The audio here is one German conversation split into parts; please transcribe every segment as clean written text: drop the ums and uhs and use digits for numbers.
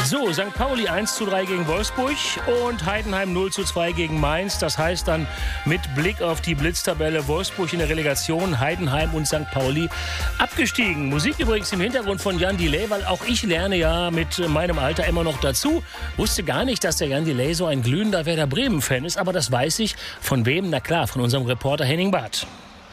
So, St. Pauli 1:3 gegen Wolfsburg und Heidenheim 0:2 gegen Mainz. Das heißt dann mit Blick auf die Blitztabelle Wolfsburg in der Relegation, Heidenheim und St. Pauli abgestiegen. Musik übrigens im Hintergrund von Jan Delay, weil auch ich lerne ja mit meinem Alter immer noch dazu. Wusste gar nicht, dass der Jan Delay so ein glühender Werder Bremen-Fan ist, aber das weiß ich. Von wem? Na klar, von unserem Reporter Henning Barth.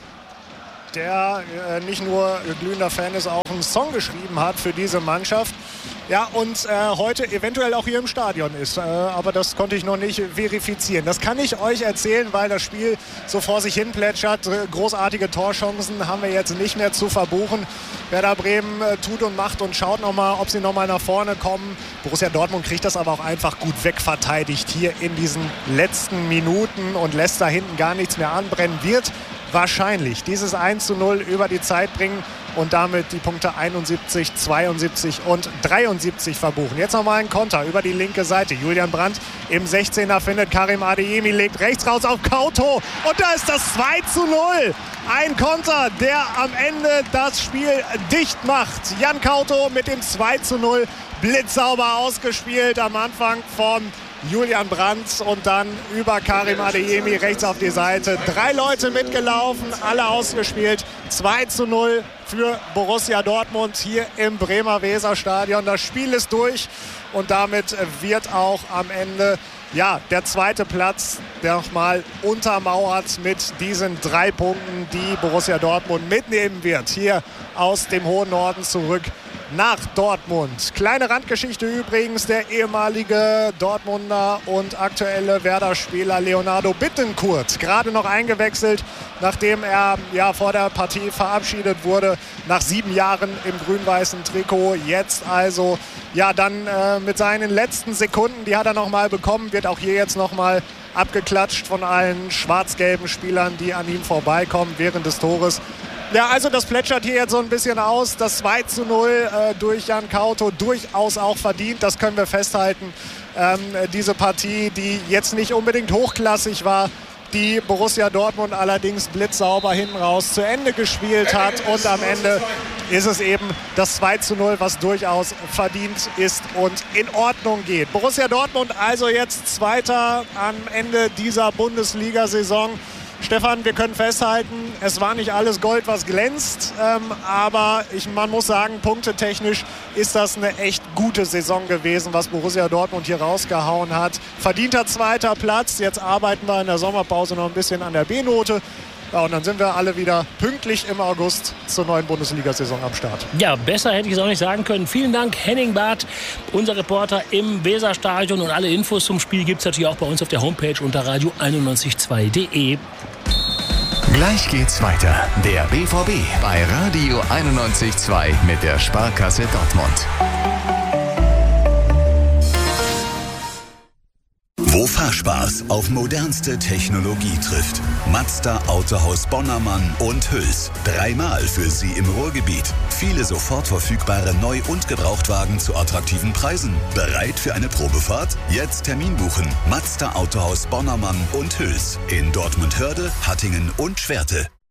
Der nicht nur glühender Fan ist, auch einen Song geschrieben hat für diese Mannschaft. Ja, und heute eventuell auch hier im Stadion ist. Aber das konnte ich noch nicht verifizieren. Das kann ich euch erzählen, weil das Spiel so vor sich hin plätschert. Großartige Torchancen haben wir jetzt nicht mehr zu verbuchen. Werder Bremen tut und macht und schaut nochmal, ob sie nochmal nach vorne kommen. Borussia Dortmund kriegt das aber auch einfach gut wegverteidigt hier in diesen letzten Minuten und lässt da hinten gar nichts mehr anbrennen. Wird wahrscheinlich dieses 1:0 über die Zeit bringen und damit die Punkte 71, 72 und 73 verbuchen. Jetzt nochmal ein Konter über die linke Seite. Julian Brandt im 16er findet Karim Adeyemi, legt rechts raus auf Kauto und da ist das 2:0. Ein Konter, der am Ende das Spiel dicht macht. Jan Kauto mit dem 2:0 blitzsauber ausgespielt am Anfang von Julian Brandt und dann über Karim Adeyemi rechts auf die Seite. 3 Leute mitgelaufen, alle ausgespielt. 2:0 für Borussia Dortmund hier im Bremer Weserstadion. Das Spiel ist durch und damit wird auch am Ende der zweite Platz nochmal untermauert mit diesen 3 Punkten, die Borussia Dortmund mitnehmen wird. Hier aus dem hohen Norden zurück nach Dortmund. Kleine Randgeschichte übrigens, der ehemalige Dortmunder und aktuelle Werder-Spieler Leonardo Bittencourt, gerade noch eingewechselt, nachdem er vor der Partie verabschiedet wurde, nach 7 Jahren im grün-weißen Trikot. Jetzt also dann mit seinen letzten Sekunden, die hat er nochmal bekommen, wird auch hier jetzt nochmal abgeklatscht von allen schwarz-gelben Spielern, die an ihm vorbeikommen während des Tores. Ja, also das plätschert hier jetzt so ein bisschen aus. Das 2:0 durch Jan Kauto durchaus auch verdient. Das können wir festhalten. Diese Partie, die jetzt nicht unbedingt hochklassig war, die Borussia Dortmund allerdings blitzsauber hinten raus zu Ende gespielt hat. Und am Ende ist es eben das 2:0, was durchaus verdient ist und in Ordnung geht. Borussia Dortmund also jetzt Zweiter am Ende dieser Bundesliga-Saison. Stefan, wir können festhalten, es war nicht alles Gold, was glänzt, aber man muss sagen, punktetechnisch ist das eine echt gute Saison gewesen, was Borussia Dortmund hier rausgehauen hat. Verdienter zweiter Platz, jetzt arbeiten wir in der Sommerpause noch ein bisschen an der B-Note. Ja, und dann sind wir alle wieder pünktlich im August zur neuen Bundesliga-Saison am Start. Ja, besser hätte ich es auch nicht sagen können. Vielen Dank, Henning Barth, unser Reporter im Weserstadion. Und alle Infos zum Spiel gibt es natürlich auch bei uns auf der Homepage unter radio912.de. Gleich geht's weiter. Der BVB bei Radio 91.2 mit der Sparkasse Dortmund. Wo Fahrspaß auf modernste Technologie trifft. Mazda Autohaus Bonnermann und Hüls. 3-mal für Sie im Ruhrgebiet. Viele sofort verfügbare Neu- und Gebrauchtwagen zu attraktiven Preisen. Bereit für eine Probefahrt? Jetzt Termin buchen. Mazda Autohaus Bonnermann und Hüls. In Dortmund-Hörde, Hattingen und Schwerte.